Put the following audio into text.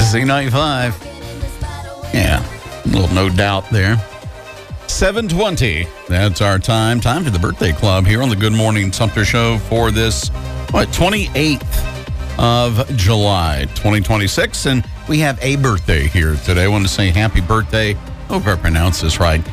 Z95. Yeah, a little no doubt there. 7:20. That's our time. Time for the birthday club here on the Good Morning Sumter Show for this, 28th of July, 2026. And we have a birthday here today. I want to say happy birthday. Hope I pronounced this right.